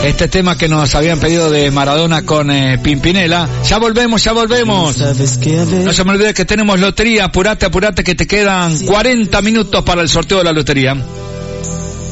este tema que nos habían pedido de Maradona con Pimpinela. Ya volvemos. No se me olvide que tenemos lotería. Apurate que te quedan 40 minutos para el sorteo de la lotería.